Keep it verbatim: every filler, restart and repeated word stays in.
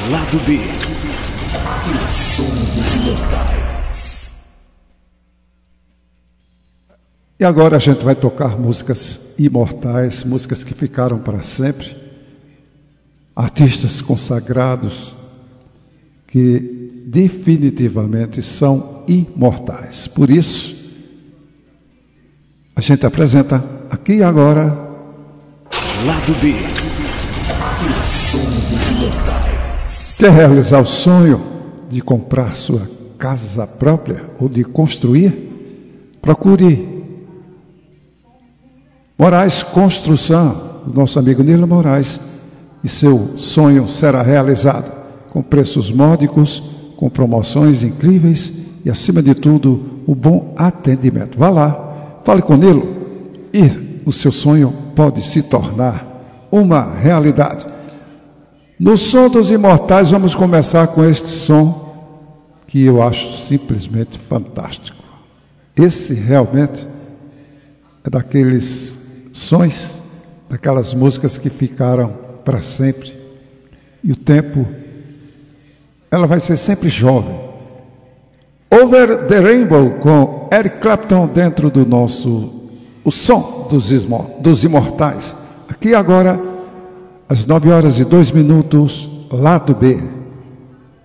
Lado B. O som dos imortais. E agora a gente vai tocar músicas imortais, músicas que ficaram para sempre. Artistas consagrados que definitivamente são imortais. Por isso, a gente apresenta aqui e agora Lado B. O som dos imortais. Quer realizar o sonho de comprar sua casa própria ou de construir? Procure Moraes Construção, o nosso amigo Nilo Moraes, e seu sonho será realizado com preços módicos, com promoções incríveis e, acima de tudo, o bom atendimento. Vá lá, fale com Nilo e o seu sonho pode se tornar uma realidade. No Som dos Imortais, vamos começar com este som que eu acho simplesmente fantástico. Esse realmente é daqueles sons, daquelas músicas que ficaram para sempre. E o tempo, ela vai ser sempre jovem. Over the Rainbow, com Eric Clapton dentro do nosso O Som dos, dos Imortais. Aqui agora, às nove horas e dois minutos, Lado B.